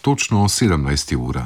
točno 17 ura.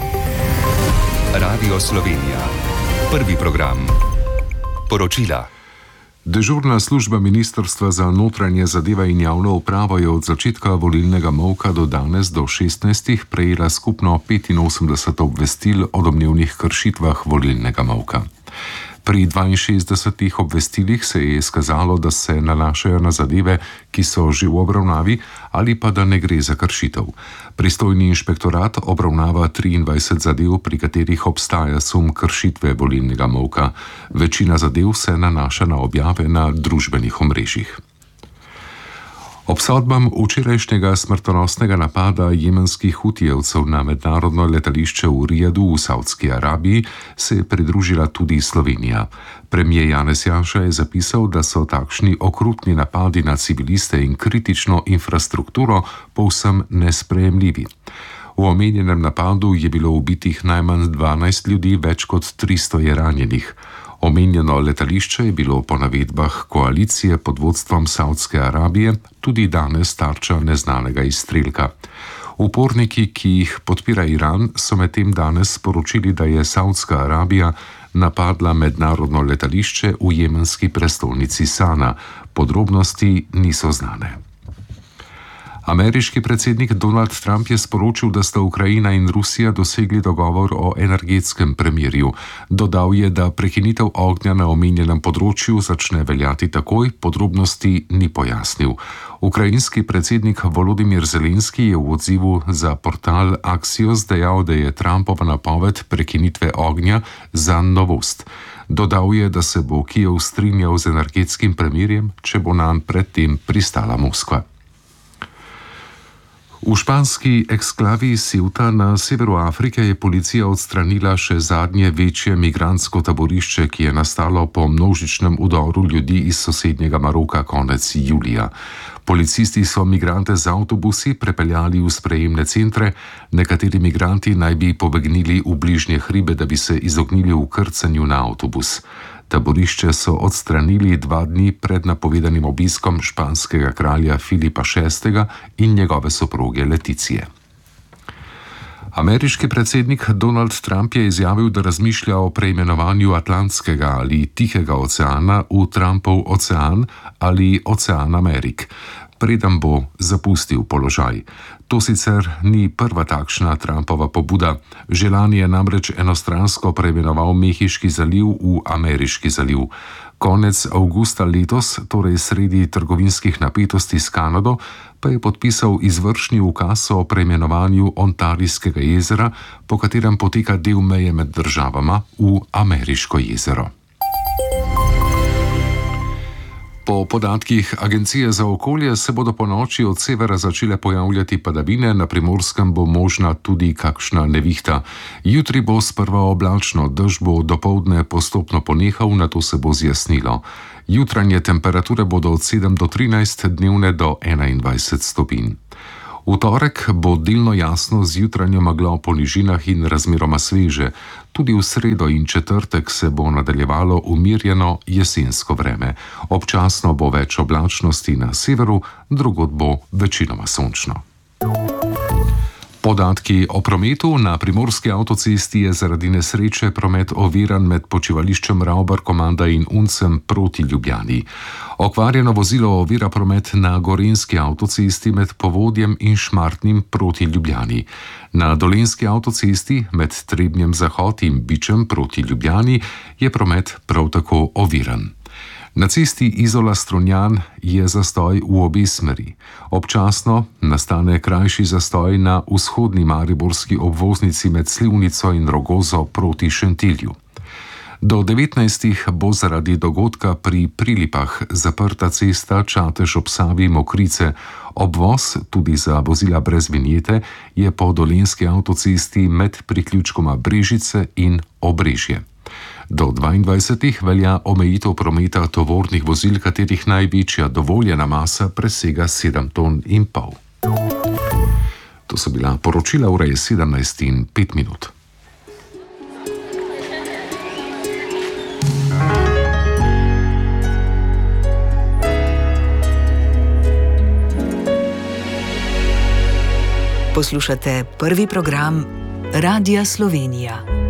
Radio Slovenija. Prvi program. Poročila. Dežurna služba Ministrstva za notranje zadeve in javno upravo je od začetka volilnega molka do danes do 16. prejela skupno 85 obvestil o domnevnih kršitvah volilnega molka. Pri 62 obvestilih se je izkazalo, da se nanašajo na zadeve, ki so že v obravnavi, ali pa da ne gre za kršitev. Pristojni inšpektorat obravnava 23 zadev, pri katerih obstaja sum kršitve volilnega molka. Večina zadev se nanaša na objave na družbenih omrežjih. Obsodbam včerajšnjega smrtonosnega napada jemenskih hutijevcev na mednarodno letališče v Rijadu v Saudski Arabiji se je pridružila tudi Slovenija. Premier Janez Janša je zapisal, da so takšni okrutni napadi na civiliste in kritično infrastrukturo povsem nesprejemljivi. V omenjenem napadu je bilo ubitih najmanj 12 ljudi, več kot 300 je ranjenih. Omenjeno letališče je bilo po navedbah koalicije pod vodstvom Saudske Arabije tudi danes tarča neznanega izstrelka. Uporniki, ki jih podpira Iran, so medtem danes sporočili, da je Saudska Arabija napadla mednarodno letališče v jemenski prestolnici Sana. Podrobnosti niso znane. Ameriški predsednik Donald Trump je sporočil, da sta Ukrajina in Rusija dosegli dogovor o energetskem premirju. Dodal je, da prekinitev ognja na omenjenem področju začne veljati takoj, podrobnosti ni pojasnil. Ukrajinski predsednik Volodimir Zelenski je v odzivu za portal Axios dejal, da je Trumpova napoved prekinitve ognja za novost. Dodal je, da se bo Kijev strinjal z energetskim premirjem, če bo nanj predtem pristala Moskva. V španski eksklavi Ceuta na severu Afrike je policija odstranila še zadnje večje migrantsko taborišče, ki je nastalo po množičnem vdoru ljudi iz sosednjega Maroka konec julija. Policisti so migrante z avtobusi prepeljali v sprejemne centre, nekateri migranti naj bi pobegnili v bližnje hribe, da bi se izognili vkrcanju na avtobus. Taborišče so odstranili 2 dni pred napovedanim obiskom španskega kralja Filipa VI. In njegove soproge Leticije. Ameriški predsednik Donald Trump je izjavil, da razmišlja o preimenovanju Atlantskega ali Tihega oceana v Trumpov ocean ali Ocean Amerik, preden bo zapustil položaj. To sicer ni prva takšna Trumpova pobuda. Že lani je namreč enostransko preimenoval Mehiški zaliv v Ameriški zaliv. Konec avgusta letos, torej sredi trgovinskih napetosti s Kanado, pa je podpisal izvršni ukaz o preimenovanju Ontarijskega jezera, po katerem poteka del meje med državama v Ameriško jezero. Po podatkih Agencije za okolje se bodo ponoči od severa začele pojavljati padavine, na Primorskem bo možna tudi kakšna nevihta. Jutri bo sprva oblačno, dež bo dopoldne postopno ponehal, nato se bo zjasnilo. Jutranje temperature bodo od 7 do 13, dnevne do 21 stopinj. V torek bo delno jasno z jutranjo meglo po nižinah in razmeroma sveže. Tudi v sredo in četrtek se bo nadaljevalo umirjeno jesensko vreme. Občasno bo več oblačnosti na severu, drugod bo večinoma sončno. Podatki o prometu. Na primorski avtocesti je zaradi nesreče promet oviran med počivališčem Ravbar-Komanda in Uncem proti Ljubljani. Okvarjeno vozilo ovira promet na gorenjski avtocesti med Povodjem in Šmartnim proti Ljubljani. Na dolenjski avtocesti med Trebnjem Zahod in Bičem proti Ljubljani je promet prav tako oviran. Na cesti Izola-Strunjan je zastoj v obe smeri. Občasno nastane krajši zastoj na vzhodni mariborski obvoznici med Slivnico in Rogozo proti Šentilju. Do 19. bo zaradi dogodka pri Prilipah zaprta cesta Čatež ob Savi Mokrice. Obvoz, tudi za vozila brez vinjete, je po dolenjski avtocesti med priključkoma Brežice in Obrežje. Do 22. velja omejitev prometa tovornih vozil, katerih največja dovoljena masa presega 7,5 ton. To so bila poročila, ura je 17:05. Poslušate prvi program Radia Slovenija.